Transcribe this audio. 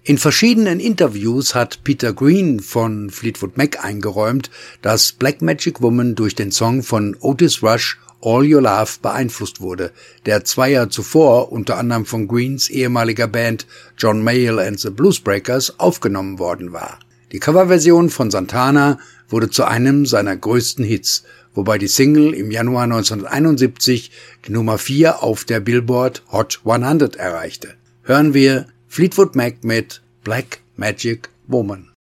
In verschiedenen Interviews hat Peter Green von Fleetwood Mac eingeräumt, dass Black Magic Woman durch den Song von Otis Rush All Your Love beeinflusst wurde, der 2 Jahre zuvor unter anderem von Greens ehemaliger Band John Mayall and the Bluesbreakers aufgenommen worden war. Die Coverversion von Santana wurde zu einem seiner größten Hits, wobei die Single im Januar 1971 die Nummer 4 auf der Billboard Hot 100 erreichte. Hören wir Fleetwood Mac mit Black Magic Woman.